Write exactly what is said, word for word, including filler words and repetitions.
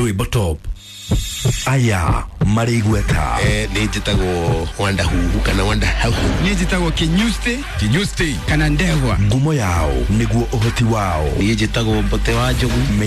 Rwimbo top. Aya marigweta eh ni jitago wanda hu kana wanda hau ni jitago kinyuste kinyuste kana ndegwa ngumo yao niguo uhoti wao ni jitago mbote wa jogu